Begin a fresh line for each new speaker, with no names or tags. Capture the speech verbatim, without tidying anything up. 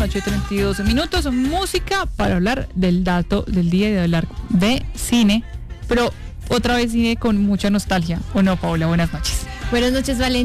noche, treinta y dos minutos. Música para hablar del dato del día y de hablar de cine, pero otra vez cine con mucha nostalgia. ¿O no, Paola? Buenas noches.
Buenas noches, Valentina.